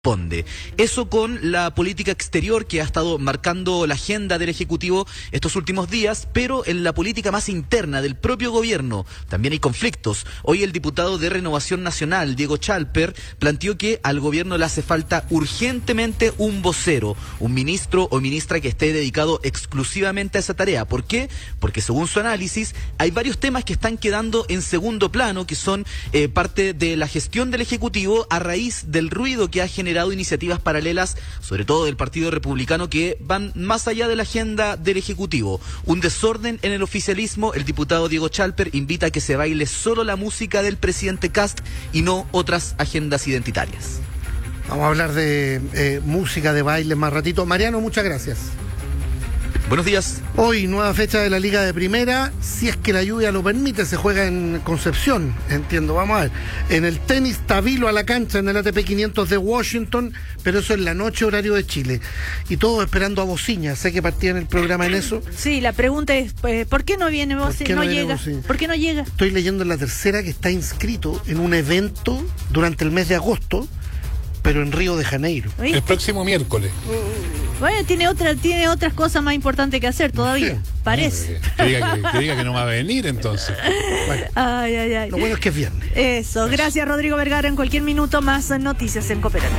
corresponde. Eso con la política exterior que ha estado marcando la agenda del Ejecutivo estos últimos días, pero en la política más interna del propio gobierno también hay conflictos. Hoy el diputado de Renovación Nacional, Diego Chalper, planteó que al gobierno le hace falta urgentemente un vocero, un ministro o ministra que esté dedicado exclusivamente a esa tarea. ¿Por qué? Porque según su análisis hay varios temas que están quedando en segundo plano, que son parte de la gestión del Ejecutivo a raíz del ruido que ha generado iniciativas paralelas, sobre todo del Partido Republicano, que van más allá de la agenda del Ejecutivo. Un desorden en el oficialismo. El diputado Diego Chalper invita a que se baile solo la música del presidente Kast y no otras agendas identitarias. Vamos a hablar de música, de baile más ratito. Mariano, muchas gracias. Buenos días. Hoy, nueva fecha de la Liga de Primera. Si es que la lluvia lo permite, se juega en Concepción, entiendo. Vamos a ver. En el tenis, Tabilo a la cancha en el ATP 500 de Washington, pero eso en la noche, horario de Chile. Y todos esperando a Bociña. Sé que partía en el programa en eso. Sí, la pregunta es, ¿por qué no viene Bociña? No llega. ¿Por qué no llega? Estoy leyendo en La Tercera que está inscrito en un evento durante el mes de agosto, pero en Río de Janeiro. ¿Oíste? El próximo miércoles. Bueno, tiene otras cosas más importantes que hacer todavía, parece. Que diga que no va a venir entonces. Bueno, ay. Lo bueno es que es viernes. Eso, gracias Rodrigo Vergara. En cualquier minuto más noticias en Cooperativa.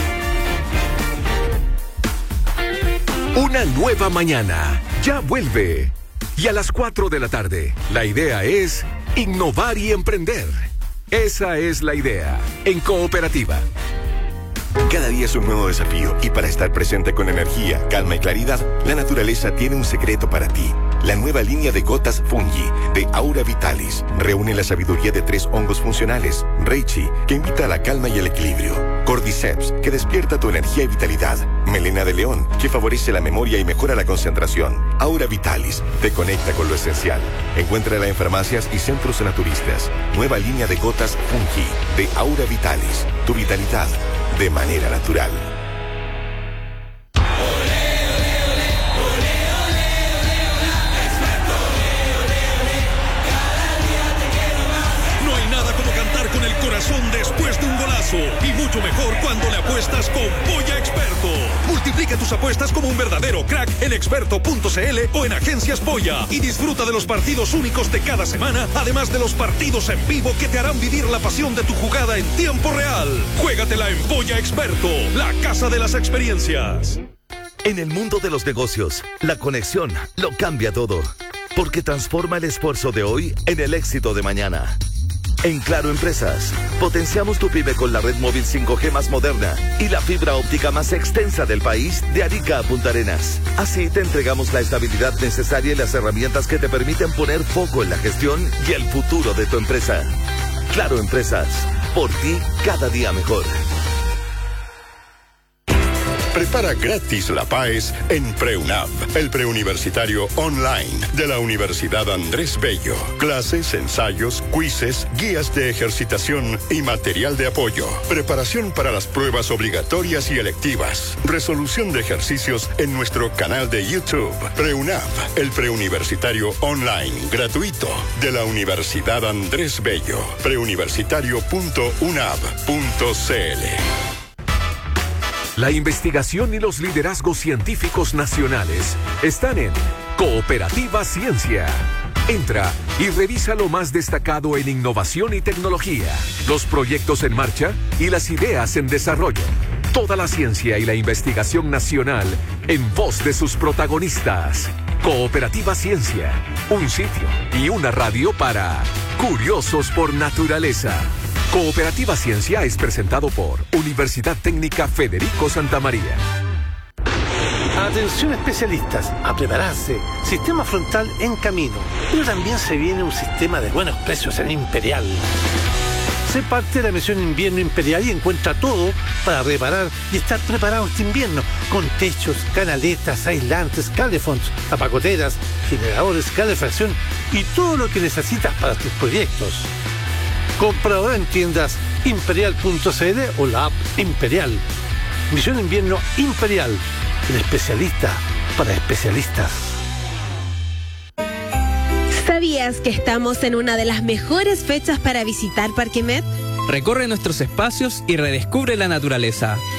Una nueva mañana ya vuelve. Y a las 4 de la tarde, la idea es innovar y emprender. Esa es la idea en Cooperativa. Cada día es un nuevo desafío y para estar presente con energía, calma y claridad, la naturaleza tiene un secreto para ti. La nueva línea de gotas Fungi de Aura Vitalis reúne la sabiduría de 3 hongos funcionales. Reishi, que invita a la calma y el equilibrio. Cordyceps, que despierta tu energía y vitalidad. Melena de león, que favorece la memoria y mejora la concentración. Aura Vitalis, te conecta con lo esencial. Encuéntrala en farmacias y centros naturistas. Nueva línea de gotas Fungi de Aura Vitalis. Tu vitalidad de manera natural. No hay nada como cantar con el corazón después de un golazo. Y mucho mejor cuando le apuestas con Polla Experto. Multiplica tus apuestas como un verdadero crack en experto.cl o en Agencias Polla. Y disfruta de los partidos únicos de cada semana, además de los partidos en vivo que te harán vivir la pasión de tu jugada en tiempo real. Juégatela en Polla Experto, la casa de las experiencias. En el mundo de los negocios, la conexión lo cambia todo, porque transforma el esfuerzo de hoy en el éxito de mañana. En Claro Empresas, potenciamos tu pyme con la red móvil 5G más moderna y la fibra óptica más extensa del país, de Arica a Punta Arenas. Así te entregamos la estabilidad necesaria y las herramientas que te permiten poner foco en la gestión y el futuro de tu empresa. Claro Empresas, por ti cada día mejor. Prepara gratis la PAES en PreUNAV, el preuniversitario online de la Universidad Andrés Bello. Clases, ensayos, quizzes, guías de ejercitación y material de apoyo. Preparación para las pruebas obligatorias y electivas. Resolución de ejercicios en nuestro canal de YouTube. PreUNAV, el preuniversitario online gratuito de la Universidad Andrés Bello. preuniversitario.unav.cl. La investigación y los liderazgos científicos nacionales están en Cooperativa Ciencia. Entra y revisa lo más destacado en innovación y tecnología, los proyectos en marcha y las ideas en desarrollo. Toda la ciencia y la investigación nacional en voz de sus protagonistas. Cooperativa Ciencia, un sitio y una radio para curiosos por naturaleza. Cooperativa Ciencia es presentado por Universidad Técnica Federico Santa María. Atención especialistas, a prepararse. Sistema frontal en camino, pero también se viene un sistema de buenos precios en Imperial. Sé parte de la misión Invierno Imperial y encuentra todo para reparar y estar preparado este invierno, con techos, canaletas, aislantes, calefonds, tapacoteras, generadores, calefacción y todo lo que necesitas para tus proyectos. Compra ahora en tiendas imperial.cl o la app Imperial. Misión Invierno Imperial, el especialista para especialistas. ¿Sabías que estamos en una de las mejores fechas para visitar Parque Met? Recorre nuestros espacios y redescubre la naturaleza.